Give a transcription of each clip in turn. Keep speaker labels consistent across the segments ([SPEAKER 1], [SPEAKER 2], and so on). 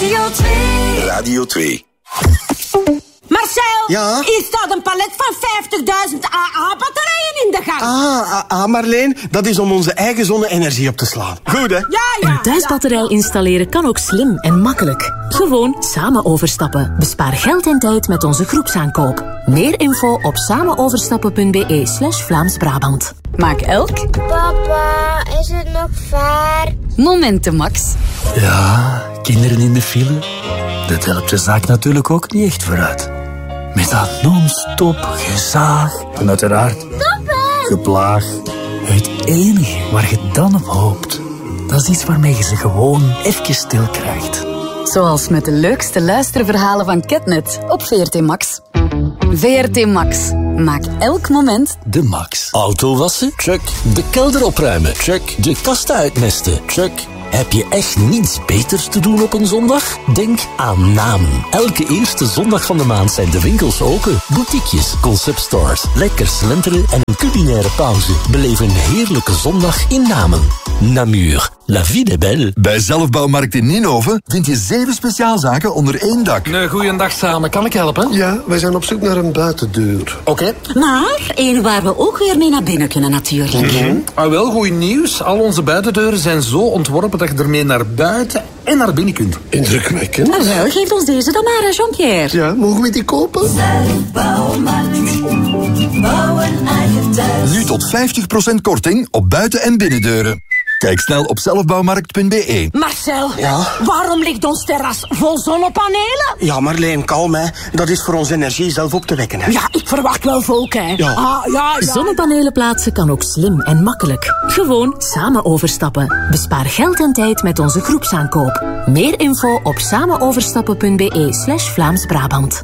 [SPEAKER 1] Radio 2.
[SPEAKER 2] Radio 2.
[SPEAKER 1] Marcel,
[SPEAKER 3] ja?
[SPEAKER 1] hier staat een palet van 50.000 AA-batterijen in de gang.
[SPEAKER 3] Marleen, dat is om onze eigen zonne-energie op te slaan. Goed, hè?
[SPEAKER 1] Ja.
[SPEAKER 4] Een thuisbatterij installeren kan ook slim en makkelijk. Gewoon samen overstappen. Bespaar geld en tijd met onze groepsaankoop. Meer info op samenoverstappen.be/Vlaams-Brabant.
[SPEAKER 5] Maak elk
[SPEAKER 6] Papa, is het nog ver?
[SPEAKER 5] moment Max.
[SPEAKER 7] Ja, kinderen in de file. Dat helpt de zaak natuurlijk ook niet echt vooruit. Met dat non-stop gezaag en uiteraard geplaag. Het enige waar je dan op hoopt, dat is iets waarmee je ze gewoon even stil krijgt.
[SPEAKER 5] Zoals met de leukste luisterverhalen van Ketnet op VRT Max. VRT Max. Maak elk moment
[SPEAKER 7] de max. Auto wassen? Check. De kelder opruimen? Check. De kasten uitmesten? Check. Heb je echt niets beters te doen op een zondag? Denk aan Namen. Elke eerste zondag van de maand zijn de winkels open. Boutiquejes, conceptstores, lekker slenteren en een culinaire pauze. Beleef een heerlijke zondag in Namen. Namur. La vie est belle.
[SPEAKER 8] Bij Zelfbouwmarkt in Nienhoven vind je 7 speciaalzaken onder één dak.
[SPEAKER 9] Een goeiedag samen. Kan ik helpen?
[SPEAKER 3] Ja, wij zijn op zoek naar een buitendeur.
[SPEAKER 9] Oké.
[SPEAKER 4] Maar één waar we ook weer mee naar binnen kunnen natuurlijk.
[SPEAKER 9] Wel, goed nieuws. Al onze buitendeuren zijn zo ontworpen dat je ermee naar buiten en naar binnen kunt.
[SPEAKER 3] Indrukwekkend.
[SPEAKER 4] Nou wel, geef ons deze dan maar, Jean-Pierre.
[SPEAKER 3] Ja, mogen we die kopen?
[SPEAKER 8] Nu tot 50% korting op buiten- en binnendeuren. Kijk snel op zelfbouwmarkt.be.
[SPEAKER 1] Marcel,
[SPEAKER 3] ja?
[SPEAKER 1] Waarom ligt ons terras vol zonnepanelen?
[SPEAKER 3] Ja, Marleen, kalm, hè. Dat is voor onze energie zelf op te wekken, hè.
[SPEAKER 1] Ja, ik verwacht wel volk, hè.
[SPEAKER 3] Ja.
[SPEAKER 1] Ja.
[SPEAKER 4] Zonnepanelen plaatsen kan ook slim en makkelijk. Gewoon samen overstappen. Bespaar geld en tijd met onze groepsaankoop. Meer info op samenoverstappen.be/Vlaams-Brabant.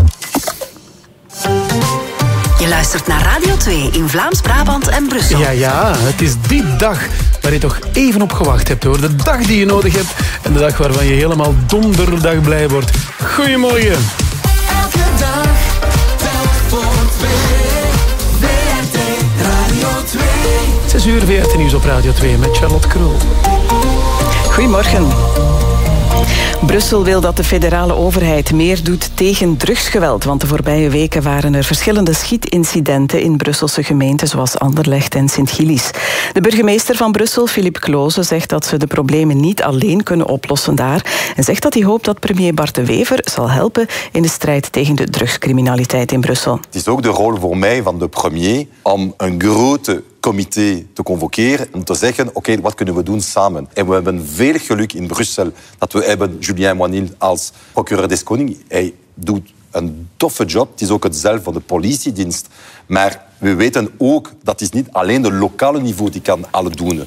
[SPEAKER 5] Je luistert naar Radio 2 in Vlaams-Brabant en Brussel.
[SPEAKER 9] Ja, het is die dag waar je toch even op gewacht hebt, hoor. De dag die je nodig hebt en de dag waarvan je helemaal donderdag blij wordt. Goedemorgen.
[SPEAKER 10] Elke dag, telk voor 2. VRT Radio 2.
[SPEAKER 9] 6 uur VRT Nieuws op Radio 2 met Charlotte Krul.
[SPEAKER 11] Goedemorgen. Brussel wil dat de federale overheid meer doet tegen drugsgeweld, want de voorbije weken waren er verschillende schietincidenten in Brusselse gemeenten zoals Anderlecht en Sint-Gillis. De burgemeester van Brussel, Philippe Kloze, zegt dat ze de problemen niet alleen kunnen oplossen daar en zegt dat hij hoopt dat premier Bart De Wever zal helpen in de strijd tegen de drugscriminaliteit in Brussel.
[SPEAKER 12] Het is ook de rol voor mij van de premier om een grote comité te convoceren om te zeggen, oké, wat kunnen we doen samen? En we hebben veel geluk in Brussel dat we hebben Julien Moinil als procureur des Konings. Hij doet een toffe job. Het is ook hetzelfde van de politiedienst. Maar we weten ook dat het niet alleen de lokale niveau die kan alles doen.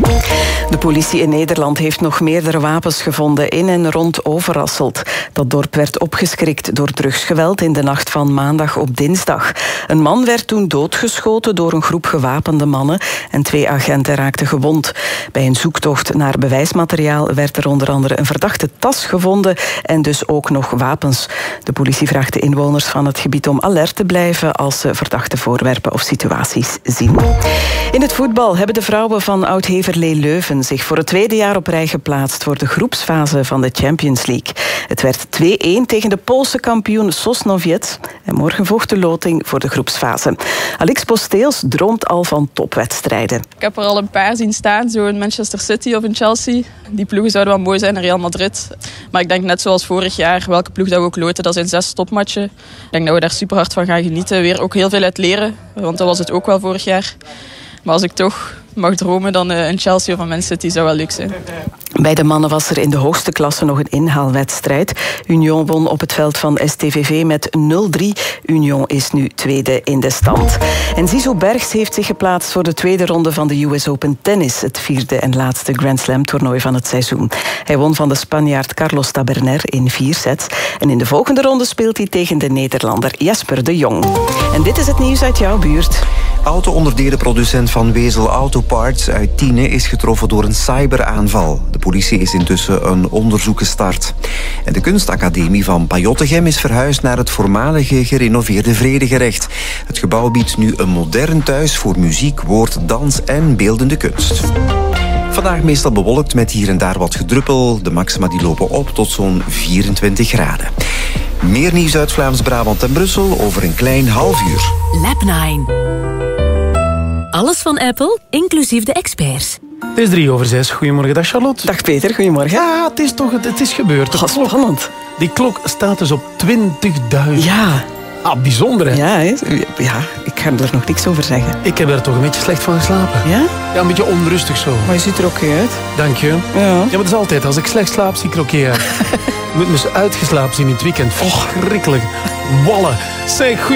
[SPEAKER 11] De politie in Nederland heeft nog meerdere wapens gevonden in en rond Overasselt. Dat dorp werd opgeschrikt door drugsgeweld in de nacht van maandag op dinsdag. Een man werd toen doodgeschoten door een groep gewapende mannen en 2 agenten raakten gewond. Bij een zoektocht naar bewijsmateriaal werd er onder andere een verdachte tas gevonden en dus ook nog wapens. De politie vraagt de inwoners van het gebied om alert te blijven als ze verdachte voorwerpen of situaties zien. In het voetbal hebben de vrouwen van Oud-Heverlee Leuven zich voor het 2e jaar op rij geplaatst voor de groepsfase van de Champions League. Het werd 2-1 tegen de Poolse kampioen Sosnowiec en morgen volgt de loting voor de groepsfase. Alix Posteels droomt al van topwedstrijden.
[SPEAKER 13] Ik heb er al een paar zien staan, zo in Manchester City of in Chelsea. Die ploegen zouden wel mooi zijn in Real Madrid. Maar ik denk net zoals vorig jaar, welke ploeg dat we ook loten, dat zijn 6 topmatchen. Ik denk dat we daar super hard van gaan genieten. Weer ook heel veel uit leren, want dat was het ook wel vorig jaar. Maar als ik toch mag dromen, dan een Chelsea of een Man City zou wel leuk zijn.
[SPEAKER 11] Bij de mannen was er in de hoogste klasse nog een inhaalwedstrijd. Union won op het veld van STVV met 0-3. Union is nu tweede in de stand. En Zizou Bergs heeft zich geplaatst voor de tweede ronde van de US Open Tennis, het 4e en laatste Grand Slam toernooi van het seizoen. Hij won van de Spanjaard Carlos Taberner in 4 sets. En in de volgende ronde speelt hij tegen de Nederlander Jesper de Jong. En dit is het nieuws uit jouw buurt.
[SPEAKER 14] Auto-onderdelenproducent van Wezel Autoparts uit Tiene is getroffen door een cyberaanval. De politie is intussen een onderzoek gestart. En de kunstacademie van Pajottegem is verhuisd naar het voormalige gerenoveerde Vredegerecht. Het gebouw biedt nu een modern thuis voor muziek, woord, dans en beeldende kunst. Vandaag meestal bewolkt met hier en daar wat gedruppel. De maxima die lopen op tot zo'n 24 graden. Meer nieuws uit Vlaams-Brabant en Brussel over een klein half uur.
[SPEAKER 4] Lab 9. Alles van Apple, inclusief de experts.
[SPEAKER 9] Het is 6:03. Goedemorgen, dag Charlotte.
[SPEAKER 11] Dag Peter, goedemorgen.
[SPEAKER 9] Ja, het is gebeurd.
[SPEAKER 11] Oh, spannend.
[SPEAKER 9] Die klok staat dus op 20.000.
[SPEAKER 11] Ja.
[SPEAKER 9] Ah, bijzonder hè?
[SPEAKER 11] Ja, ik ga er nog niks over zeggen.
[SPEAKER 9] Ik heb er toch een beetje slecht van geslapen.
[SPEAKER 11] Ja?
[SPEAKER 9] Ja, een beetje onrustig zo.
[SPEAKER 11] Maar je ziet er oké uit.
[SPEAKER 9] Dank je.
[SPEAKER 11] Ja.
[SPEAKER 9] Ja, maar dat is altijd. Als ik slecht slaap, zie ik er oké uit. Ik moet dus uitgeslapen zien in het weekend. Verschrikkelijk. Wallen. Zeg,